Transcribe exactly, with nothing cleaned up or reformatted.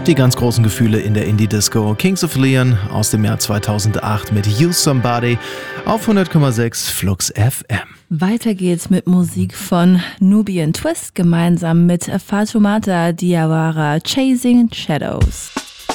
Die ganz großen Gefühle in der Indie-Disco. Kings of Leon aus dem Jahr zweitausendacht mit You Somebody auf hundert Komma sechs Flux F M. Weiter geht's mit Musik von Nubian Twist gemeinsam mit Fatoumata Diawara, Chasing Shadows.